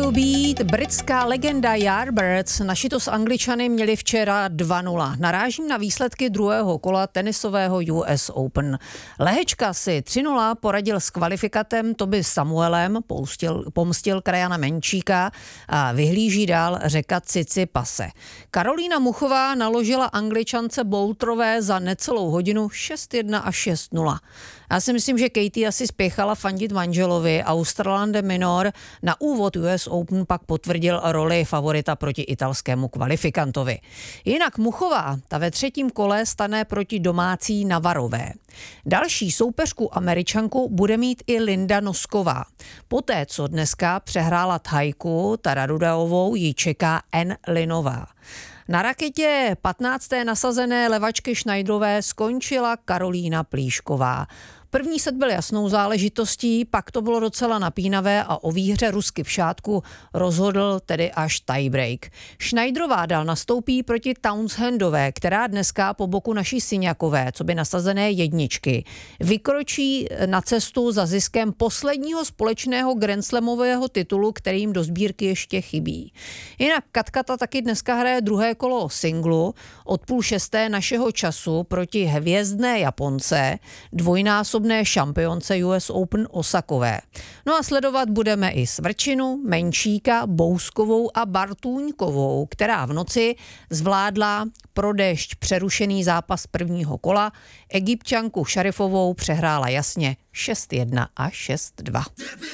to Beat, britská legenda Yardbirds našito s Angličany měli včera 2-0. Narážím na výsledky druhého kola tenisového US Open. Lehečka si 3-0 poradil s kvalifikantem Toby Samuelem, pomstil krajana Menčíka a vyhlíží dál Řeka Cicipase. Karolína Muchová naložila Angličance Boutrové za necelou hodinu 6-1 a 6-0. Já si myslím, že Katie asi spěchala fandit manželovi. Australan de Minor na úvod US Open pak potvrdil roli favorita proti italskému kvalifikantovi. Jinak Muchová ta ve třetím kole stane proti domácí Navarové. Další soupeřku Američanku bude mít i Linda Nosková. Poté, co dneska přehrála Thajku Tararudaovou, ji čeká N. Linová. Na raketě 15. nasazené levačky Schneiderové skončila Karolína Plíšková. První set byl jasnou záležitostí, pak to bylo docela napínavé a o výhře Rusky v šátku rozhodl tedy až tiebreak. Schneiderová dál nastoupí proti Townsendové, která dneska po boku naší Syňakové, co by nasazené jedničky, vykročí na cestu za ziskem posledního společného grandslamového titulu, kterým do sbírky ještě chybí. Jinak Katkata taky dneska hraje druhé kolo singlu od 5:30 našeho času proti hvězdné Japonce, dvojnásobné šampionce US Open Osakové. No a sledovat budeme i Svrčinu, Menčíka, Bouskovou a Bartůňkovou, která v noci zvládla pro déšť přerušený zápas prvního kola. Egypťanku Šarifovou přehrála jasně 6-1 a 6-2.